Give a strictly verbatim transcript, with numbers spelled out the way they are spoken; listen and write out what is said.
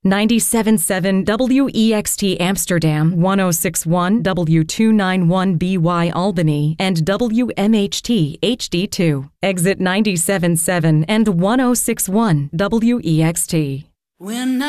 ninety-seven point seven W E X T Amsterdam, one oh six point one W two ninety-one B Y Albany, and W M H T H D two. Exit ninety-seven point seven and one oh six point one W E X T. When